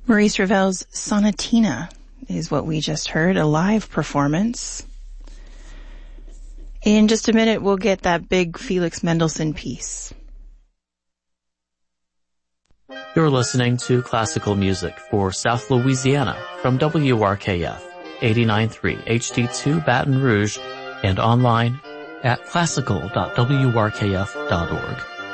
Maurice Ravel's Sonatina is what we just heard, a live performance. In just a minute, we'll get that big Felix Mendelssohn piece. You're listening to classical music for South Louisiana from WRKF 89.3 HD2 Baton Rouge and online at classical.wrkf.org.